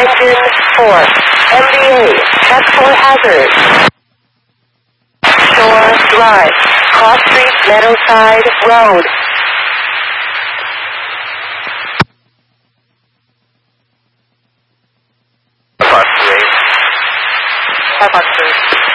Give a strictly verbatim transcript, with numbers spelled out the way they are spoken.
engine four. M B A, check for hazard. Shore Drive, Cross Street, Meadowside Road. Five, two, eight. Five, five, two.